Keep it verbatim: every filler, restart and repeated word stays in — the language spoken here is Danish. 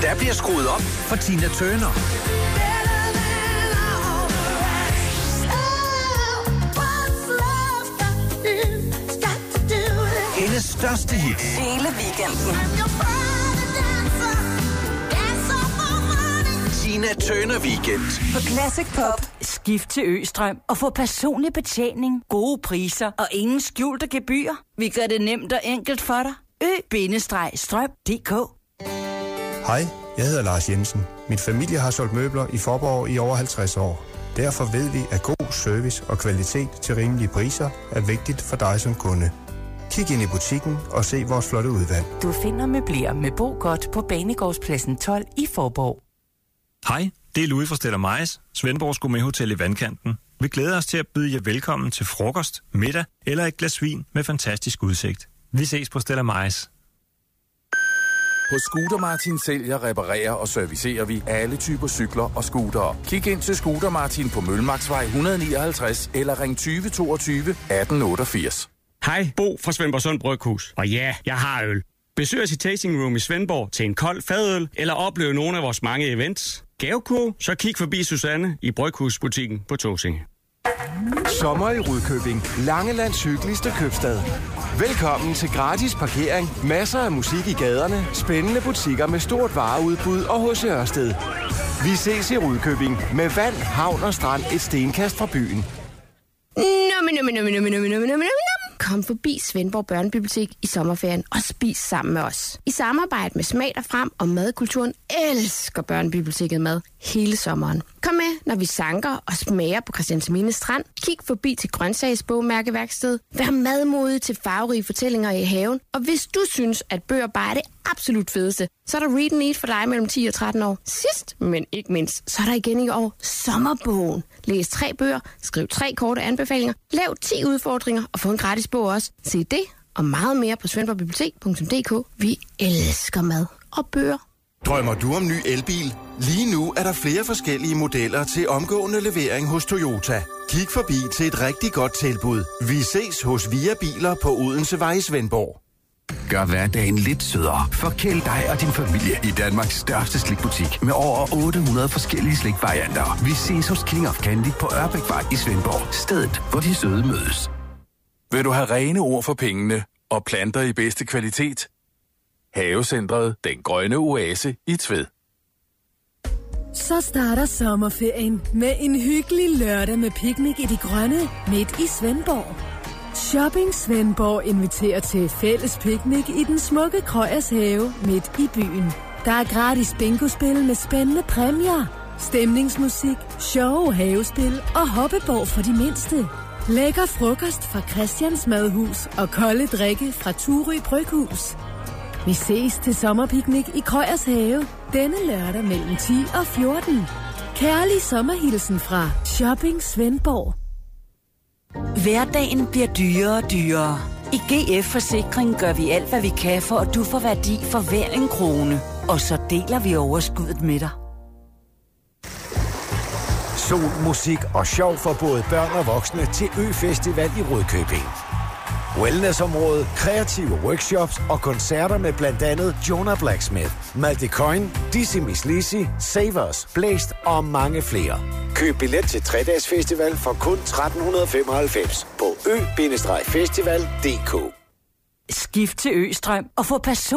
Der bliver skruet op for Tina Turner. Hendes største hit. Hele weekenden. Tina Turner Weekend. På Classic Pop. Skift til Østrøm og få personlig betjening, gode priser og ingen skjulte gebyrer. Vi gør det nemt og enkelt for dig. Ø-strøm punktum d k. Hej, jeg hedder Lars Jensen. Min familie har solgt møbler i Faaborg i over halvtreds år. Derfor ved vi, at god service og kvalitet til rimelige priser er vigtigt for dig som kunde. Kig ind i butikken og se vores flotte udvalg. Du finder møbler med Bo Godt på Banegårdspladsen tolv i Faaborg. Hej, det er Louis fra Stella Meis, Svendborgs Gourmet-hotel i Vandkanten. Vi glæder os til at byde jer velkommen til frokost, middag eller et glas vin med fantastisk udsigt. Vi ses på Stella Meis. Hos Scooter Martin sælger, reparerer og servicerer vi alle typer cykler og scootere. Kig ind til Scooter Martin på Møllemarksvej et hundrede nioghalvtreds eller ring tyve toogtyve atten otteogfirs. Hej, Bo fra Svendborg Sund Bryghus. Og ja, jeg har øl. Besøg os i Tasting Room i Svendborg til en kold fadøl, eller opleve nogle af vores mange events. Gavekurv, så kig forbi Susanne i Bryghusbutikken på Tåsinge. Sommer i Rudkøbing. Langelands hyggeligste købstad. Velkommen til gratis parkering, masser af musik i gaderne, spændende butikker med stort vareudbud og H C Ørsted. Vi ses i Rudkøbing med vand, havn og strand et stenkast fra byen. Nummi, nummi, nummi, nummi, nummi, nummi, nummi. Kom forbi Svendborg Børnebibliotek i sommerferien og spis sammen med os. I samarbejde med Smag dig frem og Madkulturen elsker Børnebiblioteket mad hele sommeren. Kom med, når vi sanker og smager på Christiansminde Strand. Kig forbi til grøntsagsbogmærkeværksted. Vær madmodig til farverige fortællinger i haven. Og hvis du synes, at bøger bare er det absolut fedeste, så er der Read and Eat for dig mellem ti og tretten år. Sidst, men ikke mindst, så er der igen i år Sommerbogen. Læs tre bøger, skriv tre korte anbefalinger, lav ti udfordringer og få en gratis bog også. Se det og meget mere på svendborgbibliotek punktum d k. Vi elsker mad og bøger. Drømmer du om ny elbil? Lige nu er der flere forskellige modeller til omgående levering hos Toyota. Kig forbi til et rigtig godt tilbud. Vi ses hos Via Biler på Odensevej i Svendborg. Gør hverdagen lidt sødere. Forkæl dig og din familie i Danmarks største slikbutik med over otte hundrede forskellige slikvarianter. Vi ses hos King of Candy på Ørbækvej i Svendborg. Stedet, hvor de søde mødes. Vil du have rene ord for pengene og planter i bedste kvalitet? Havecentret Den Grønne Oase i Tved. Så starter sommerferien med en hyggelig lørdag med picnic i det grønne midt i Svendborg. Shopping Svendborg inviterer til fælles picnic i den smukke Krøyers Have midt i byen. Der er gratis bingospil med spændende præmier, stemningsmusik, sjove havespil og hoppeborg for de mindste. Lækker frokost fra Christians Madhus og kolde drikke fra Turø Bryghus. Vi ses til sommerpiknik i Krøyers Have denne lørdag mellem ti og fjorten. Kærlig sommerhilsen fra Shopping Svendborg. Hverdagen bliver dyrere og dyrere. I G F Forsikring gør vi alt, hvad vi kan, for at du får værdi for hver en krone. Og så deler vi overskuddet med dig. Sol, musik og sjov for både børn og voksne til Ø-festival i Rudkøbing. Wellnessområde, kreative workshops og koncerter med blandt andet Jonah Blacksmith, Malte Coyne, Dizzy Miss Lizzy, Savers, Blæst og mange flere. Køb billet til tre-dages festival for kun tretten femoghalvfems på ø bindestreg festival punktum d k. Skift til Østrøm og få person